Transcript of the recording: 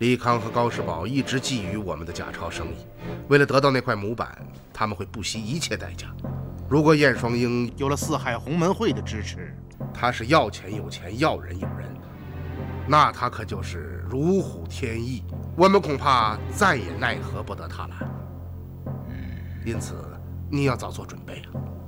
李康和高世宝一直觊觎我们的假钞生意，为了得到那块模板，他们会不惜一切代价。如果燕双英有了四海鸿门会的支持， 他是要钱有钱，要人有人，那他可就是如虎添翼，我们恐怕再也奈何不得他了。因此，你要早做准备啊。